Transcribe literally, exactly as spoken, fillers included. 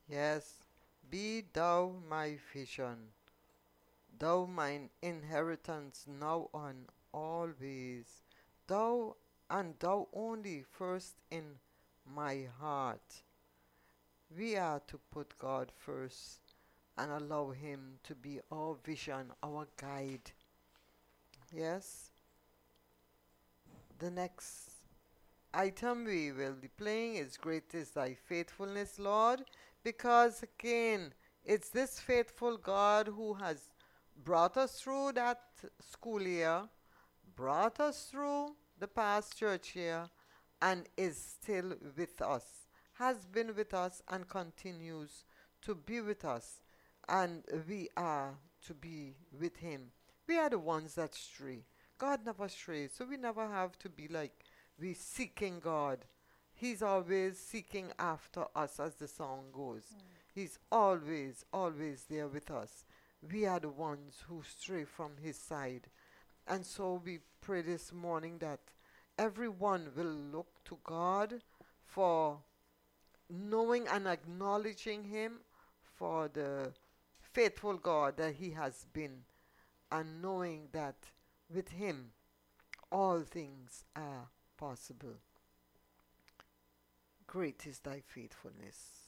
Yes, be thou my vision, thou mine inheritance now and always, thou and thou only first in my heart. We are to put God first and allow Him to be our vision, our guide. Yes, the next item we will be playing is Great is Thy Faithfulness, Lord, because again, it's this faithful God who has brought us through that school year, brought us through the past church year, and is still with us, has been with us, and continues to be with us. And we are to be with Him. We are the ones that stray. God never strays, so we never have to be like we seeking God. He's always seeking after us, as the song goes. He's always, always there with us. We are the ones who stray from His side. And so we pray this morning that everyone will look to God for knowing and acknowledging Him for the faithful God that He has been, and knowing that with Him all things are possible. Great is thy faithfulness.